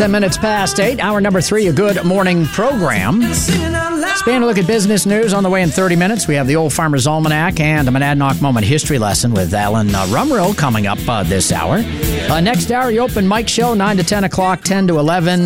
10 minutes past 8, hour number 3, a good morning program. Spain, a look at business news on the way in 30 minutes. We have the Old Farmer's Almanac and a Monadnock Moment history lesson with Alan Rumrill coming up this hour. Next hour, the open mic show, 9 to 10 o'clock, 10 to 11,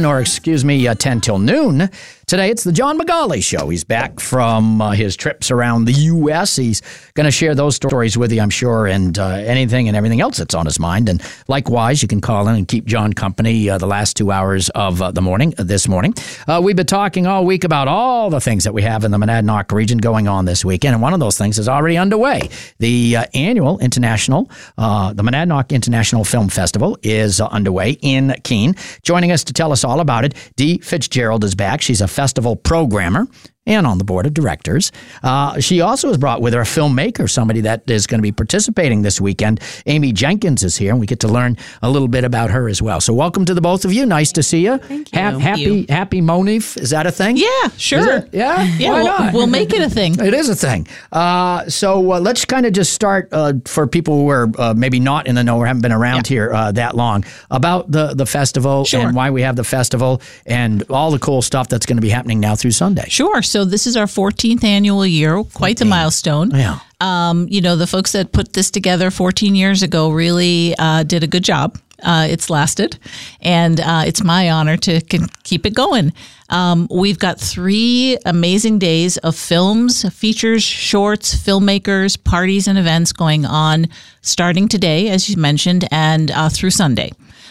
10 till noon. Today, it's the John McGauley Show. He's back from his trips around the U.S. He's going to share those stories with you, I'm sure, and anything and everything else that's on his mind. And likewise, you can call in and keep John company the last 2 hours of the morning, this morning. We've been talking all week about all the things that we have in the Monadnock region going on this weekend, and one of those things is already underway. The annual international, the Monadnock International Film Festival is underway in Keene. Joining us to tell us all about it, Dee Fitzgerald is back. She's a festival programmer and on the board of directors. She also has brought with her a filmmaker, somebody that is going to be participating this weekend. Amy Jenkins is here, and we get to learn a little bit about her as well. So welcome to the both of you. Nice to see you. Thank you. Happy Monif. Is that a thing? Yeah, sure. Yeah? Why not? We'll make it a thing. It is a thing. So let's kind of just start for people who are maybe not in the know or haven't been around here that long about the festival and why we have the festival and all the cool stuff that's going to be happening now through Sunday. Sure. So this is our 14th annual year, quite the milestone. Yeah. The folks that put this together 14 years ago really did a good job. It's lasted, and it's my honor to keep it going. We've got 3 amazing days of films, features, shorts, filmmakers, parties, and events going on starting today, as you mentioned, and through Sunday.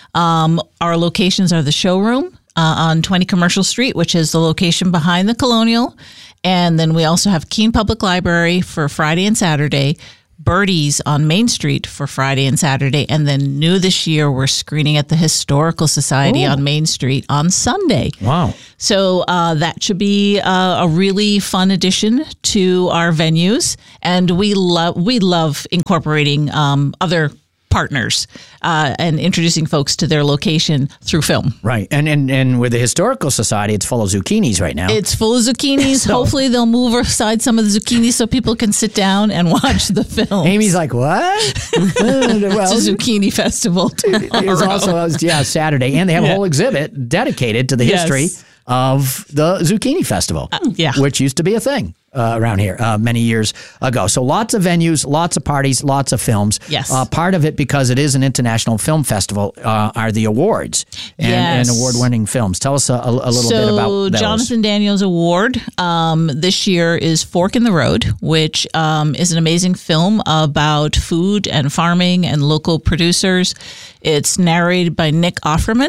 Our locations are the showroom on 20 Commercial Street, which is the location behind the Colonial. And then we also have Keene Public Library for Friday and Saturday, Birdie's on Main Street for Friday and Saturday, and then new this year, we're screening at the Historical Society on Main Street on Sunday. Wow. So that should be a really fun addition to our venues, and we love incorporating other partners and introducing folks to their location through film. Right. And with the Historical Society, it's full of zucchinis right now. It's full of zucchinis. Hopefully they'll move aside some of the zucchinis so people can sit down and watch the film. Amy's like, what? It's a zucchini festival. It's also Saturday. And they have a whole exhibit dedicated to the history of the Zucchini Festival, which used to be a thing around here many years ago. So lots of venues, lots of parties, lots of films. Yes. Part of it, because it is an international film festival, are the awards and award-winning films. Tell us a little bit about those. Jonathan Daniels Award this year is Fork in the Road, which is an amazing film about food and farming and local producers. It's narrated by Nick Offerman.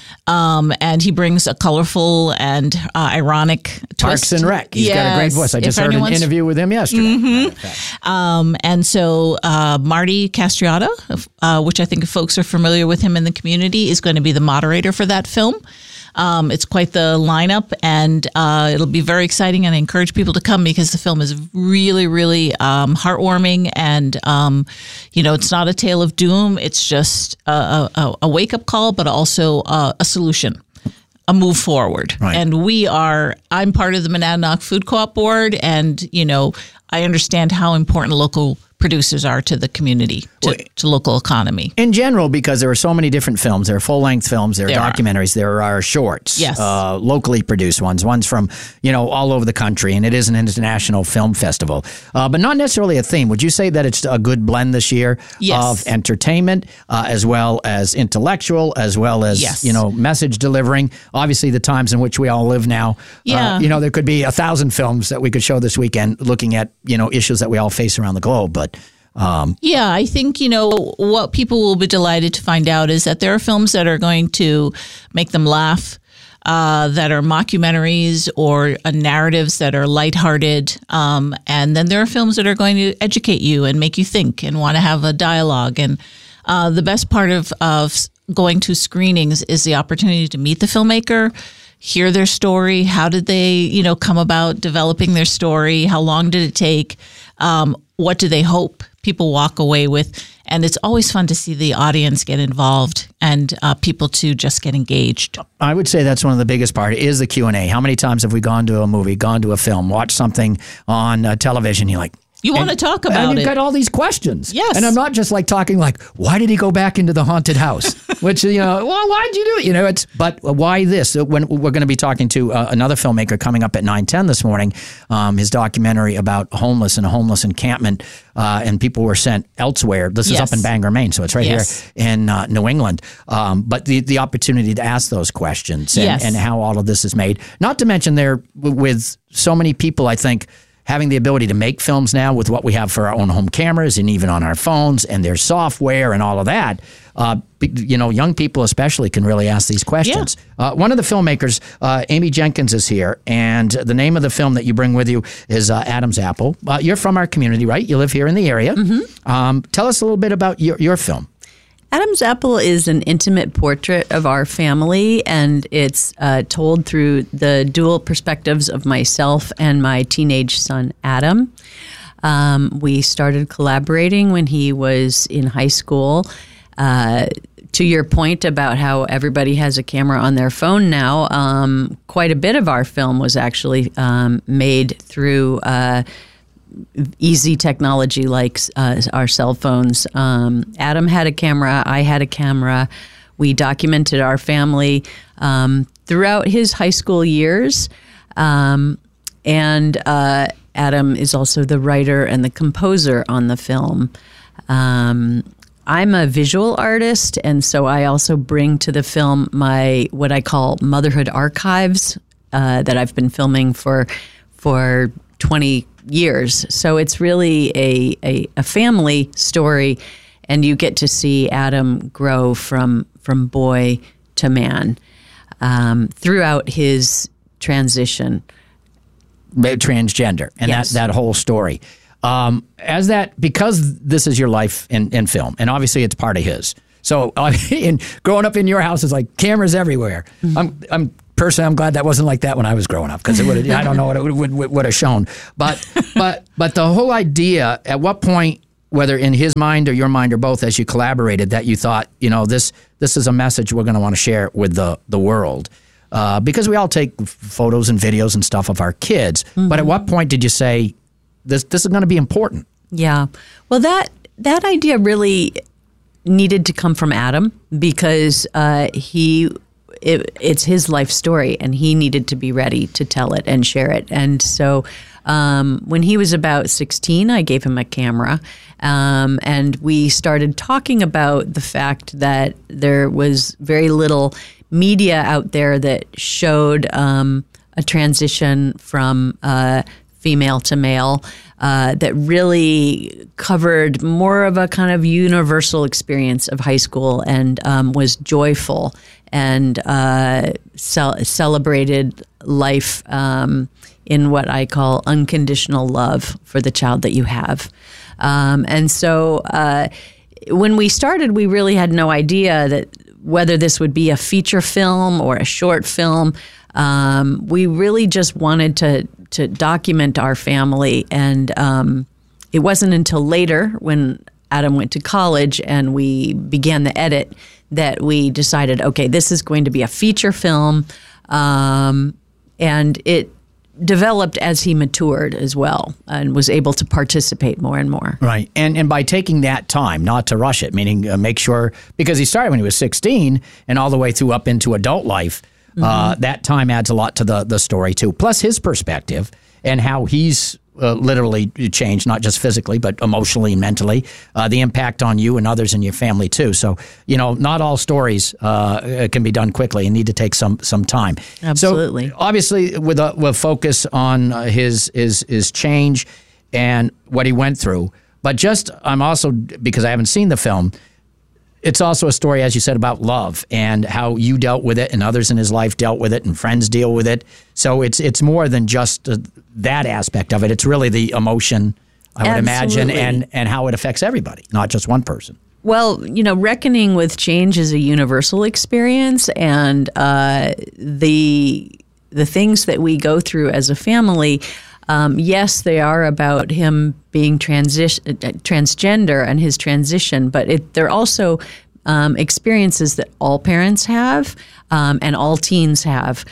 And he brings a colorful and ironic twist. Parks and Rec. He's got a great voice. I just heard an interview with him yesterday. Mm-hmm. And so Marty Castriota, which I think folks are familiar with him in the community, is going to be the moderator for that film. It's quite the lineup, and it'll be very exciting, and I encourage people to come because the film is really, really heartwarming, and it's not a tale of doom. It's just a wake-up call, but also a solution, a move forward. Right. And I'm part of the Monadnock Food Co-op Board, and I understand how important local producers are to the community, to local economy. In general, because there are so many different films. There are full-length films, there are documentaries, there are shorts, locally produced ones from, all over the country, and it is an international film festival. But not necessarily a theme. Would you say that it's a good blend this year of entertainment, as well as intellectual, as well as, message delivering? Obviously, the times in which we all live now, there could be 1,000 films that we could show this weekend looking at, issues that we all face around the globe, but I think, what people will be delighted to find out is that there are films that are going to make them laugh, that are mockumentaries or narratives that are lighthearted. And then there are films that are going to educate you and make you think and want to have a dialogue. And the best part of going to screenings is the opportunity to meet the filmmaker, hear their story. How did they, come about developing their story? How long did it take? What do they hope people walk away with? And it's always fun to see the audience get involved and people to just get engaged. I would say that's one of the biggest part is the Q&A. How many times have we gone to a movie, gone to a film, watched something on television? You're like, You want to talk about it. And you've got all these questions. Yes. And I'm not just like talking like, why did he go back into the haunted house? Which, well, why'd you do it? But why this? When we're going to be talking to another filmmaker coming up at 9:10 this morning, his documentary about homeless and a homeless encampment, and people were sent elsewhere. This is up in Bangor, Maine, so it's right here in New England. But the opportunity to ask those questions and how all of this is made. Not to mention there with so many people, I think, having the ability to make films now with what we have for our own home cameras and even on our phones, and there's software and all of that, young people especially can really ask these questions. Yeah. One of the filmmakers, Amy Jenkins, is here, and the name of the film that you bring with you is Adam's Apple. You're from our community, right? You live here in the area. Mm-hmm. Tell us a little bit about your film. Adam's Apple is an intimate portrait of our family, and it's told through the dual perspectives of myself and my teenage son, Adam. We started collaborating when he was in high school. To your point about how everybody has a camera on their phone now, quite a bit of our film was actually made through easy technology like our cell phones. Adam had a camera. I had a camera. We documented our family throughout his high school years. And Adam is also the writer and the composer on the film. I'm a visual artist, and so I also bring to the film my what I call motherhood archives that I've been filming for 20 years. So it's really a family story, and you get to see Adam grow from boy to man throughout his transition. Transgender, and that whole story. Because this is your life in film, and obviously it's part of his. So growing up in your house is like cameras everywhere. Mm-hmm. Personally, I'm glad that wasn't like that when I was growing up, because I don't know what it would have shown. But the whole idea, at what point, whether in his mind or your mind or both, as you collaborated, that you thought, this is a message we're going to want to share with the world, because we all take photos and videos and stuff of our kids. Mm-hmm. But at what point did you say this is going to be important? Yeah, well, that idea really needed to come from Adam, because it's his life story, and he needed to be ready to tell it and share it. And so when he was about 16, I gave him a camera, and we started talking about the fact that there was very little media out there that showed a transition from female to male that really covered more of a kind of universal experience of high school, and was joyful and celebrated life in what I call unconditional love for the child that you have. And so when we started, we really had no idea that whether this would be a feature film or a short film. We really just wanted to document our family, and it wasn't until later, when Adam went to college and we began the edit, that we decided, okay, this is going to be a feature film, and it developed as he matured as well and was able to participate more and more. Right. And by taking that time, not to rush it, meaning make sure, because he started when he was 16 and all the way through up into adult life, that time adds a lot to the story too. Plus his perspective and how he's literally changed, not just physically, but emotionally and mentally, the impact on you and others in your family too. So, not all stories can be done quickly and need to take some time. Absolutely. So obviously with a focus on his change and what he went through, but I'm also, because I haven't seen the film, it's also a story, as you said, about love and how you dealt with it and others in his life dealt with it and friends deal with it. So it's more than just that aspect of it. It's really the emotion, I would imagine, and how it affects everybody, not just one person. Well, reckoning with change is a universal experience, and the things that we go through as a family, yes, they are about him being transgender and his transition, but they're also experiences that all parents have and all teens have.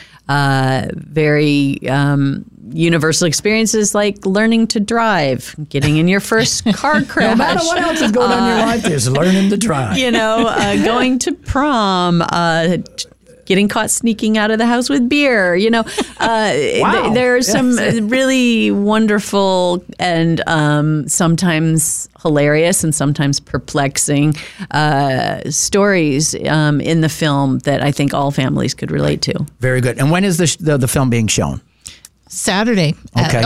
Very universal experiences like learning to drive, getting in your first car crash. No matter what else is going on in your life, there's learning to drive. Going to prom, getting caught sneaking out of the house with beer. Wow. There are some really wonderful and sometimes hilarious and sometimes perplexing stories in the film that I think all families could relate to. Very good. And when is the film being shown? Saturday. Okay.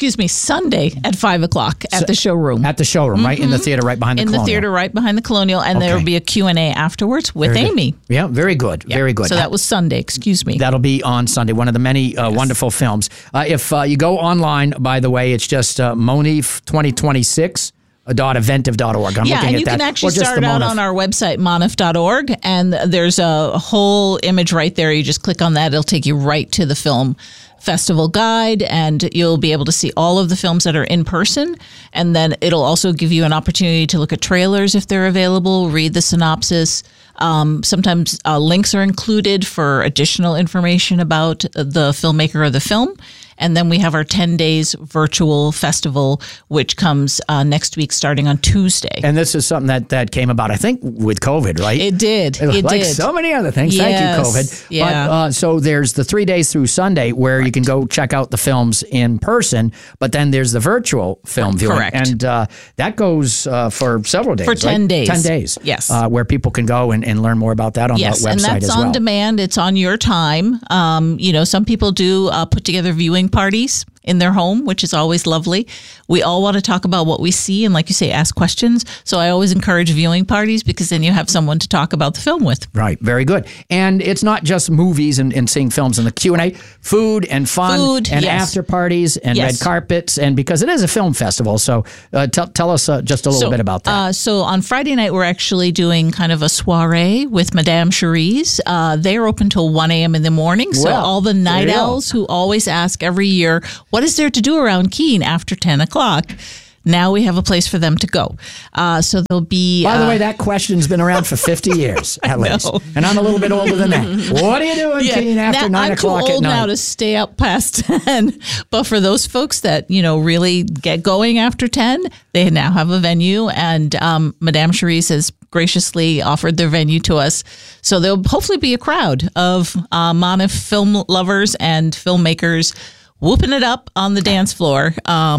Sunday at 5:00 at the showroom. At the showroom, right? In the theater right behind the Colonial. In the theater right behind the Colonial. And there will be a Q&A afterwards with Amy. Yeah, very good. Yeah. Very good. So that was Sunday, excuse me. That'll be on Sunday, one of the many wonderful films. If you go online, by the way, it's just Monif 2026. .eventive.org. I'm looking at that. And you can actually start out on our website, monif.org, and there's a whole image right there. You just click on that. It'll take you right to the film festival guide, and you'll be able to see all of the films that are in person. And then it'll also give you an opportunity to look at trailers if they're available, read the synopsis. Sometimes links are included for additional information about the filmmaker or the film. And then we have our 10 days virtual festival, which comes next week starting on Tuesday. And this is something that came about, I think, with COVID, right? It did. Like so many other things. Yes. Thank you, COVID. Yeah. But, so there's the 3 days through Sunday where you can go check out the films in person, but then there's the virtual film viewing. Correct. And that goes for several days, For 10 right? days. 10 days. Yes. Where people can go and learn more about that on the website and that's as well. on demand. It's on your time. Some people do put together viewing parties in their home, which is always lovely. We all want to talk about what we see and, like you say, ask questions. So I always encourage viewing parties because then you have someone to talk about the film with. Right. Very good. And it's not just movies and seeing films in the Q&A, food and fun and after parties and red carpets. And because it is a film festival. So tell us just a little bit about that. So on Friday night, we're actually doing kind of a soiree with Madame Cherise. They are open till 1 a.m. in the morning. So all the night owls who always ask every year, what is there to do around Keene after 10 o'clock? Now we have a place for them to go. So there'll be... By the way, that question's been around for 50 years, at least. And I'm a little bit older than that. What do you do in Keene after 9 o'clock at night? I'm too old now to stay up past 10. But for those folks that, really get going after 10, they now have a venue. And Madame Cherise has graciously offered their venue to us. So there'll hopefully be a crowd of Monif film lovers and filmmakers whooping it up on the dance floor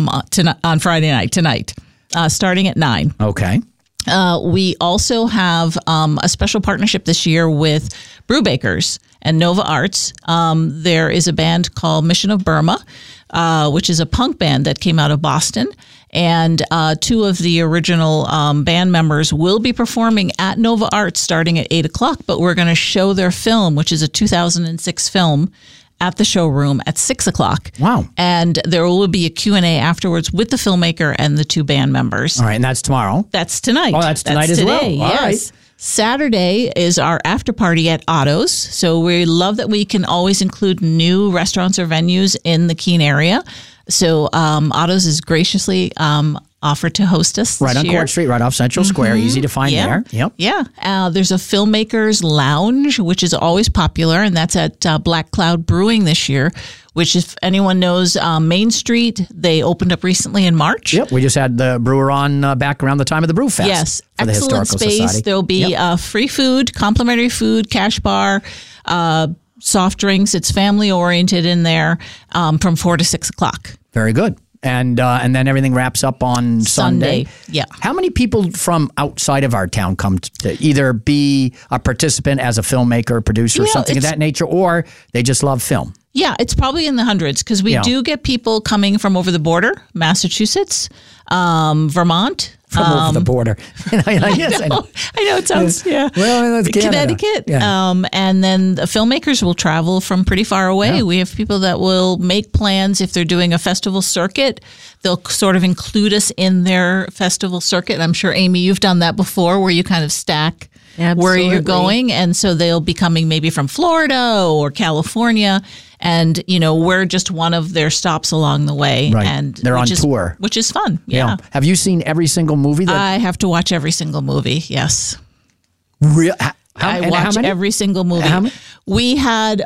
on Friday night, tonight, starting at 9. Okay. We also have a special partnership this year with Brewbakers and Nova Arts. There is a band called Mission of Burma, which is a punk band that came out of Boston. And two of the original band members will be performing at Nova Arts starting at 8 o'clock, but we're going to show their film, which is a 2006 film, at the showroom at 6 o'clock. Wow. And there will be a Q&A afterwards with the filmmaker and the two band members. All right, and that's tomorrow? That's tonight. Oh, that's tonight as well. Yes. All right. Saturday is our after party at Otto's. So we love that we can always include new restaurants or venues in the Keene area. So Otto's is graciously offered to host us right this on year. Court Street, right off Central Square. Easy to find there. Yep. Yeah. There's a Filmmakers Lounge, which is always popular, and that's at Black Cloud Brewing this year, which, if anyone knows Main Street, they opened up recently in March. Yep. We just had the brewer on back around the time of the Brew Fest. Yes. For the Excellent Historical space. Society. There'll be free food, complimentary food, cash bar, soft drinks. It's family oriented in there from 4 to 6 o'clock. Very good. And then everything wraps up on Sunday. Yeah. How many people from outside of our town come to either be a participant as a filmmaker, producer, or something of that nature, or they just love film? Yeah, it's probably in the hundreds because we do get people coming from over the border, Massachusetts, Vermont. From over the border. Yes, I know. I know it sounds, Well, that's Connecticut. Yeah. And then the filmmakers will travel from pretty far away. Yeah. We have people that will make plans if they're doing a festival circuit. They'll sort of include us in their festival circuit. And I'm sure, Amy, you've done that before where you kind of stack where you're going. And so they'll be coming maybe from Florida or California. And, we're just one of their stops along the way. Right. And they're on tour. Which is fun. Yeah. Have you seen every single movie? I have to watch every single movie. Yes. I watch every single movie. We had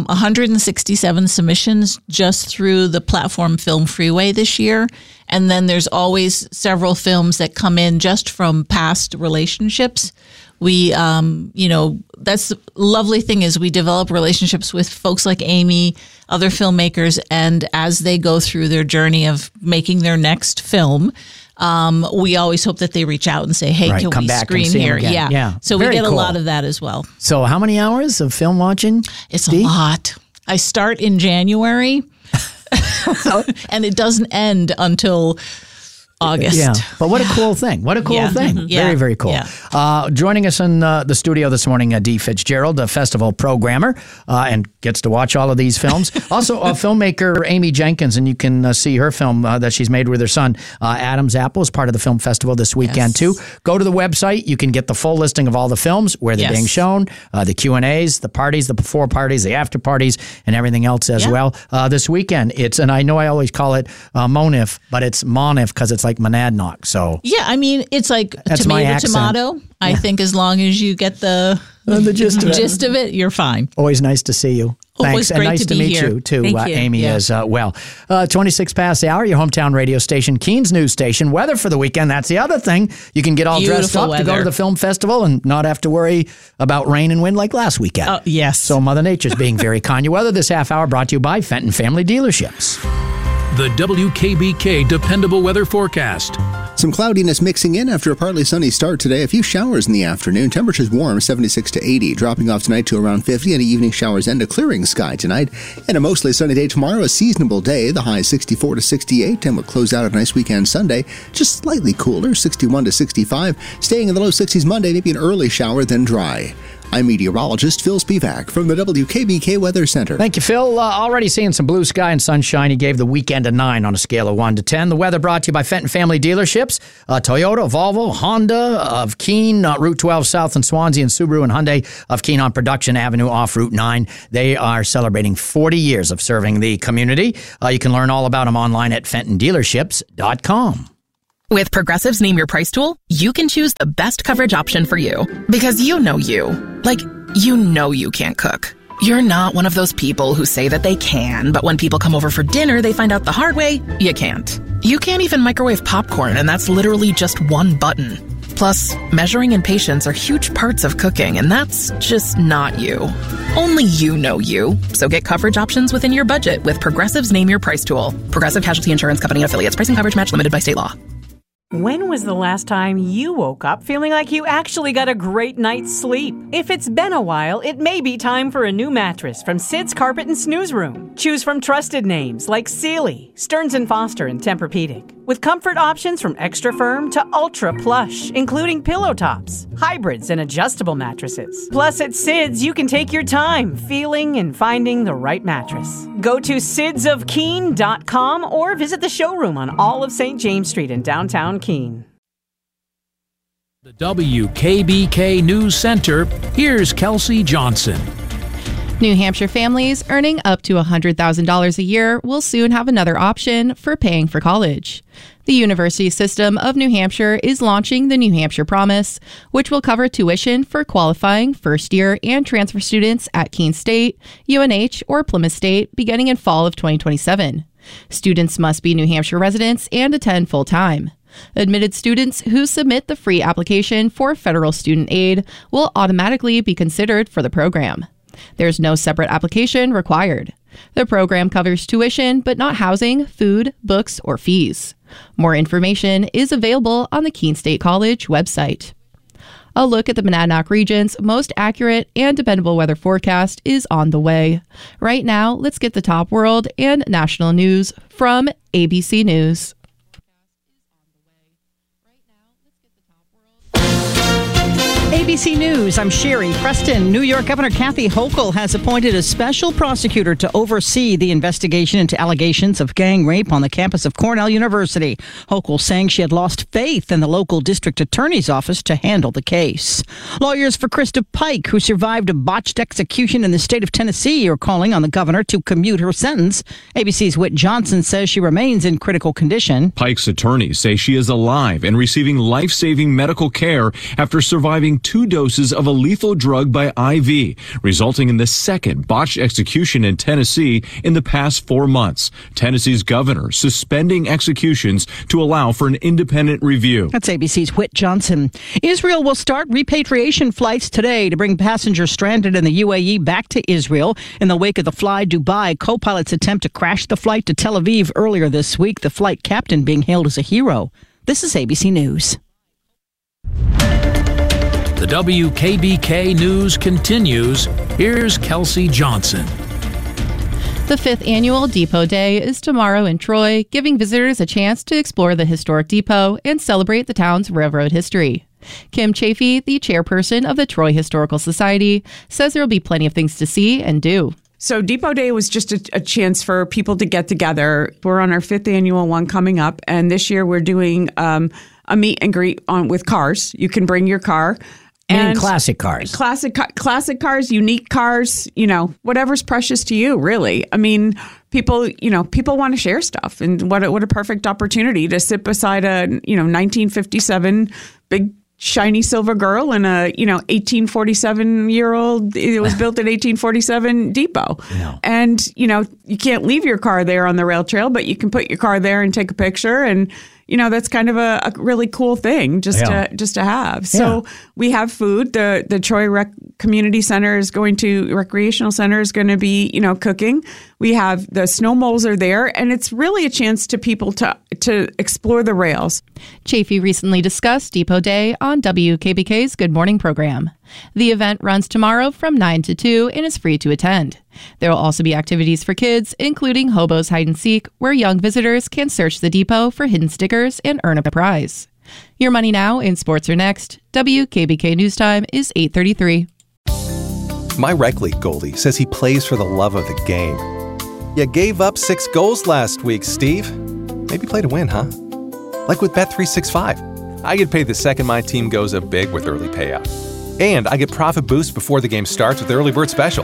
167 submissions just through the platform Film Freeway this year. And then there's always several films that come in just from past relationships. We, that's the lovely thing is we develop relationships with folks like Amy, other filmmakers, and as they go through their journey of making their next film, we always hope that they reach out and say, hey, can we screen here? Yeah. So we get a lot of that as well. So how many hours of film watching? It's a lot. I start in January and it doesn't end until August. Yeah, but what a cool thing. What a cool thing. Yeah. Very, very cool. Yeah. Joining us in the studio this morning, Dee Fitzgerald, a festival programmer, and gets to watch all of these films. Also, filmmaker Amy Jenkins, and you can see her film that she's made with her son, Adam's Apple, is part of the film festival this weekend, too. Go to the website. You can get the full listing of all the films, where they're being shown, the Q&As, the parties, the before parties, the after parties, and everything else as well. This weekend, and I know I always call it Monif, but it's Monif because it's like Monadnock. So yeah, I mean, it's like tomato. I think as long as you get the gist of it, you're fine. Always nice to see you. Thanks, and nice to meet you too, Amy, as well. 26 past the hour, your hometown radio station, Keens News Station. Weather for the weekend, that's the other thing. You can get all dressed up to go to the film festival and not have to worry about rain and wind like last weekend. Yes. So Mother Nature's being very kind. Your weather this half hour brought to you by Fenton Family Dealerships. The WKBK Dependable Weather Forecast. Some cloudiness mixing in after a partly sunny start today. A few showers in the afternoon. Temperatures warm, 76 to 80. Dropping off tonight to around 50. And evening showers and a clearing sky tonight. And a mostly sunny day tomorrow. A seasonable day. The high 64 to 68. And we'll close out a nice weekend Sunday. Just slightly cooler, 61 to 65. Staying in the low 60s Monday. Maybe an early shower, then dry. I'm meteorologist Phil Spivak from the WKBK Weather Center. Thank you, Phil. Already seeing some blue sky and sunshine. He gave the weekend a 9 on a scale of 1 to 10. The weather brought to you by Fenton Family Dealerships. Toyota, Volvo, Honda of Keene, Route 12 South in Swansea, and Subaru and Hyundai of Keene on Production Avenue off Route 9. They are celebrating 40 years of serving the community. You can learn all about them online at FentonDealerships.com. With Progressive's Name Your Price tool, you can choose the best coverage option for you. Because you know you. Like, you know you can't cook. You're not one of those people who say that they can, but when people come over for dinner, they find out the hard way, you can't. You can't even microwave popcorn, and that's literally just one button. Plus, measuring and patience are huge parts of cooking, and that's just not you. Only you know you. So get coverage options within your budget with Progressive's Name Your Price tool. Progressive Casualty Insurance Company affiliates. Price and coverage match limited by state law. When was the last time you woke up feeling like you actually got a great night's sleep? If it's been a while, it may be time for a new mattress from Sid's Carpet and Snooze Room. Choose from trusted names like Sealy, Stearns & Foster, and Tempur-Pedic. With comfort options from extra firm to ultra plush, including pillow tops, hybrids, and adjustable mattresses. Plus, at Sid's, you can take your time feeling and finding the right mattress. Go to sidsofkeene.com or visit the showroom on all of St. James Street in downtown Keene. The WKBK News Center, here's Kelsey Johnson. New Hampshire families earning up to $100,000 a year will soon have another option for paying for college. The University System of New Hampshire is launching the New Hampshire Promise, which will cover tuition for qualifying first-year and transfer students at Keene State, UNH, or Plymouth State beginning in fall of 2027. Students must be New Hampshire residents and attend full-time. Admitted students who submit the free application for federal student aid will automatically be considered for the program. There's no separate application required. The program covers tuition, but not housing, food, books, or fees. More information is available on the Keene State College website. A look at the Monadnock region's most accurate and dependable weather forecast is on the way. Right now, let's get the top world and national news from ABC News. ABC News, I'm Sherry Preston. New York Governor Kathy Hochul has appointed a special prosecutor to oversee the investigation into allegations of gang rape on the campus of Cornell University. Hochul saying she had lost faith in the local district attorney's office to handle the case. Lawyers for Krista Pike, who survived a botched execution in the state of Tennessee, are calling on the governor to commute her sentence. ABC's Whit Johnson says she remains in critical condition. Pike's attorneys say she is alive and receiving life-saving medical care after surviving administering 2 doses of a lethal drug by IV, resulting in the second botched execution in Tennessee in the past 4 months. Tennessee's governor suspending executions to allow for an independent review. That's ABC's Whit Johnson. Israel will start repatriation flights today to bring passengers stranded in the UAE back to Israel. In the wake of the Fly Dubai co-pilot's attempt to crash the flight to Tel Aviv earlier this week, the flight captain being hailed as a hero. This is ABC News. The WKBK News continues. Here's Kelsey Johnson. The 5th annual Depot Day is tomorrow in Troy, giving visitors a chance to explore the historic depot and celebrate the town's railroad history. Kim Chafee, the chairperson of the Troy Historical Society, says there will be plenty of things to see and do. So Depot Day was just a chance for people to get together. We're on our 5th annual one coming up, and this year we're doing a meet and greet with cars. You can bring your car. And classic cars. Classic cars, unique cars, whatever's precious to you, really. I mean, people want to share stuff. And what a perfect opportunity to sit beside a, 1957 big shiny silver girl and a, 1847-year-old, it was built in 1847 Depot. Yeah. And, you can't leave your car there on the rail trail, but you can put your car there and take a picture. And, that's kind of a really cool thing just to have. So we have food. The Troy Community Center Recreational Center is going to be, cooking. We have the snow moles are there, and it's really a chance to people to explore the rails. Chafee recently discussed Depot Day on WKBK's Good Morning program. The event runs tomorrow from 9 to 2 and is free to attend. There will also be activities for kids, including Hobo's Hide and Seek, where young visitors can search the depot for hidden stickers and earn a prize. Your Money Now and Sports are next. WKBK News Time is 8:33. My rec league goalie says he plays for the love of the game. You gave up 6 goals last week, Steve. Maybe play to win, huh? Like with Bet365. I get paid the second my team goes up big with early payout. And I get profit boost before the game starts with the early bird special.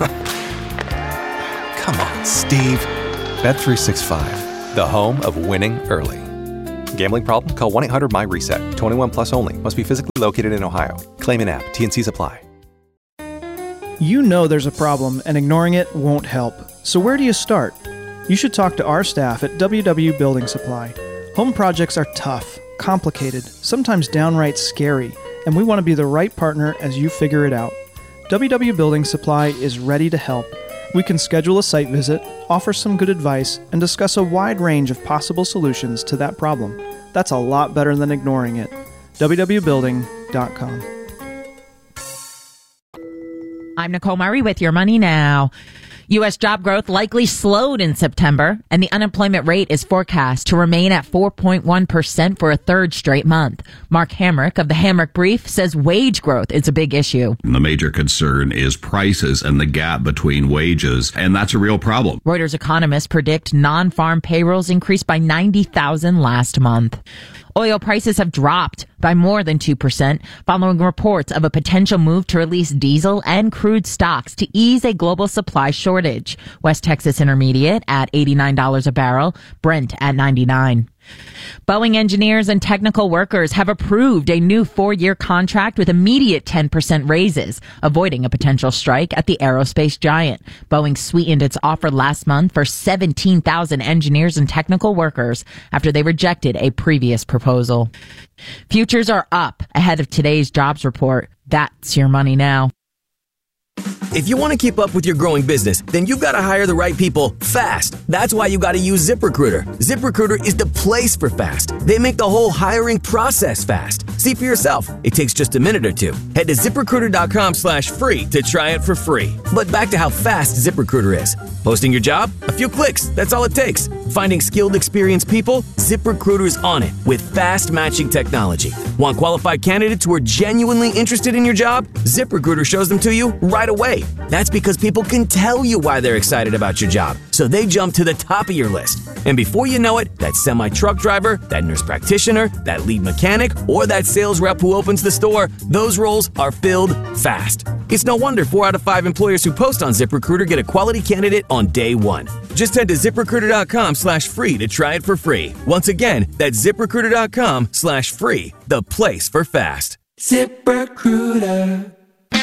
Come on, Steve. Bet365, the home of winning early. Gambling problem? Call 1-800-MY-RESET. 21 plus only. Must be physically located in Ohio. Claim an app. T&Cs apply. You know there's a problem, and ignoring it won't help. So where do you start? You should talk to our staff at WW Building Supply. Home projects are tough, complicated, sometimes downright scary, and we want to be the right partner as you figure it out. WW Building Supply is ready to help. We can schedule a site visit, offer some good advice, and discuss a wide range of possible solutions to that problem. That's a lot better than ignoring it. www.building.com. I'm Nicole Murray with Your Money Now. U.S. job growth likely slowed in September, and the unemployment rate is forecast to remain at 4.1% for a third straight month. Mark Hamrick of the Hamrick Brief says wage growth is a big issue. The major concern is prices and the gap between wages, and that's a real problem. Reuters economists predict non-farm payrolls increased by 90,000 last month. Oil prices have dropped by more than 2% following reports of a potential move to release diesel and crude stocks to ease a global supply shortage. West Texas Intermediate at $89 a barrel, Brent at $99. Boeing engineers and technical workers have approved a new 4-year contract with immediate 10% raises, avoiding a potential strike at the aerospace giant. Boeing sweetened its offer last month for 17,000 engineers and technical workers after they rejected a previous proposal. Futures are up ahead of today's jobs report. That's Your Money Now. If you want to keep up with your growing business, then you've got to hire the right people fast. That's why you got to use ZipRecruiter. ZipRecruiter is the place for fast. They make the whole hiring process fast. See for yourself. It takes just a minute or two. Head to ZipRecruiter.com/free to try it for free. But back to how fast ZipRecruiter is. Posting your job? A few clicks. That's all it takes. Finding skilled, experienced people? ZipRecruiter is on it with fast matching technology. Want qualified candidates who are genuinely interested in your job? ZipRecruiter shows them to you right away. That's because people can tell you why they're excited about your job, so they jump to the top of your list. And before you know it, that semi-truck driver, that nurse practitioner, that lead mechanic, or that sales rep who opens the store, those roles are filled fast. It's no wonder 4 out of 5 employers who post on ZipRecruiter get a quality candidate on day one. Just head to ZipRecruiter.com/free to try it for free. Once again, that's ZipRecruiter.com/free, the place for fast. ZipRecruiter.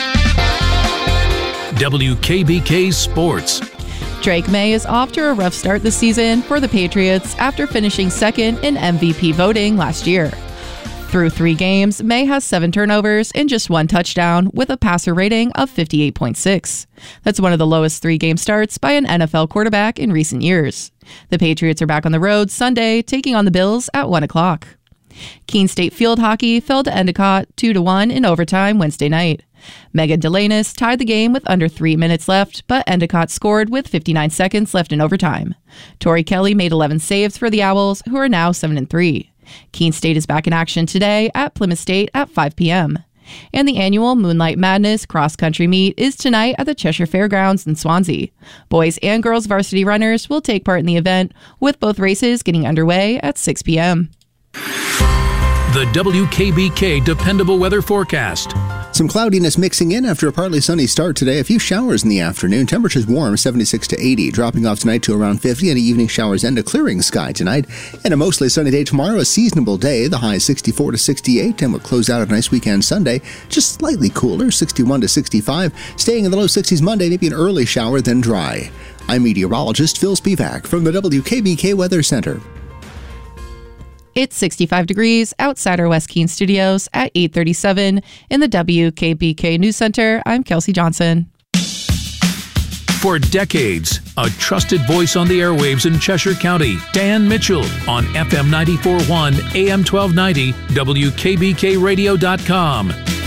WKBK Sports. Drake May is off to a rough start this season for the Patriots after finishing second in MVP voting last year. Through 3 games, May has 7 turnovers and just 1 touchdown with a passer rating of 58.6. That's one of the lowest 3-game starts by an NFL quarterback in recent years. The Patriots are back on the road Sunday, taking on the Bills at 1 o'clock. Keene State field hockey fell to Endicott 2-1 in overtime Wednesday night. Megan Delanis tied the game with under 3 minutes left, but Endicott scored with 59 seconds left in overtime. Tori Kelly made 11 saves for the Owls, who are now 7-3. Keene State is back in action today at Plymouth State at 5 p.m. And the annual Moonlight Madness cross-country meet is tonight at the Cheshire Fairgrounds in Swansea. Boys and girls varsity runners will take part in the event, with both races getting underway at 6 p.m. The WKBK Dependable Weather Forecast. Some cloudiness mixing in after a partly sunny start today. A few showers in the afternoon. Temperatures warm, 76 to 80. Dropping off tonight to around 50. And evening showers and a clearing sky tonight. And a mostly sunny day tomorrow. A seasonable day. The high 64 to 68. And we'll close out a nice weekend Sunday. Just slightly cooler, 61 to 65. Staying in the low 60s Monday. Maybe an early shower, then dry. I'm meteorologist Phil Spivak from the WKBK Weather Center. It's 65 degrees outside our West Keene studios at 8:37 in the WKBK News Center. I'm Kelsey Johnson. For decades, a trusted voice on the airwaves in Cheshire County, Dan Mitchell on FM 94.1, AM 1290, WKBKradio.com.